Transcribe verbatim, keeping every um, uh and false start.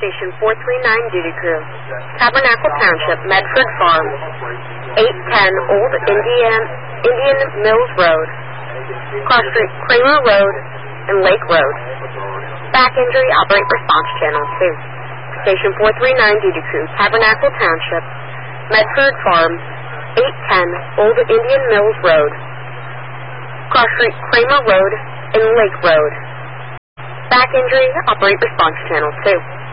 Station four three nine Duty Crew, Tabernacle Township, Medford Farm, eight ten Old Indian, Indian Mills Road, Cross Street, Kramer Road, and Lake Road. Back injury, operate response channel two. Station four three nine Duty Crew, Tabernacle Township, Medford Farm, eight ten Old Indian Mills Road, Cross Street, Kramer Road, and Lake Road. Back injury, operate response channel two.